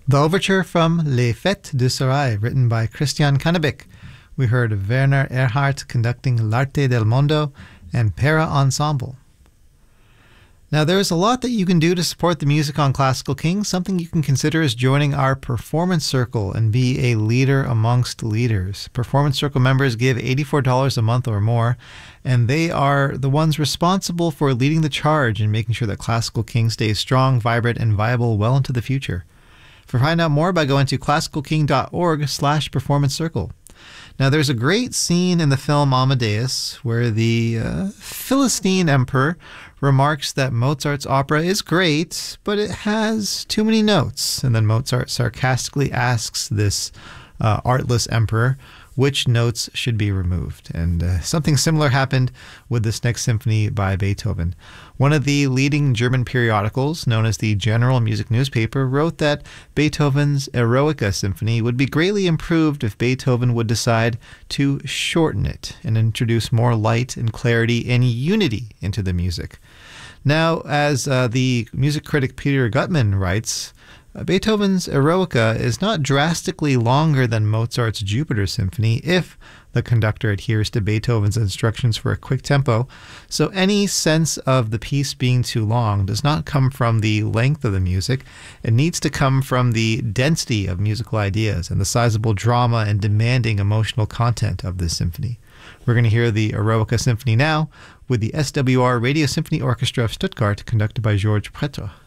The overture from Les Fêtes du Serail, written by Christian Kannebik. We heard Werner Erhardt conducting L'Arte del Mondo and Pera Ensemble. Now, there's a lot that you can do to support the music on Classical Kings. Something you can consider is joining our Performance Circle and be a leader amongst leaders. Performance Circle members give $84 a month or more, and they are the ones responsible for leading the charge and making sure that Classical King stays strong, vibrant, and viable well into the future. Find out more by going to classicalking.org/performance circle. Now, there's a great scene in the film Amadeus where the Philistine emperor remarks that Mozart's opera is great, but it has too many notes. And then Mozart sarcastically asks this artless emperor which notes should be removed. And something similar happened with this next symphony by Beethoven. One of the leading German periodicals, known as the General Music Newspaper, wrote that Beethoven's Eroica Symphony would be greatly improved if Beethoven would decide to shorten it and introduce more light and clarity and unity into the music. Now, as the music critic Peter Gutmann writes, Beethoven's Eroica is not drastically longer than Mozart's Jupiter Symphony if the conductor adheres to Beethoven's instructions for a quick tempo, so any sense of the piece being too long does not come from the length of the music. It needs to come from the density of musical ideas and the sizable drama and demanding emotional content of this symphony. We're going to hear the Eroica Symphony now with the SWR Radio Symphony Orchestra of Stuttgart, conducted by Georges Pretre.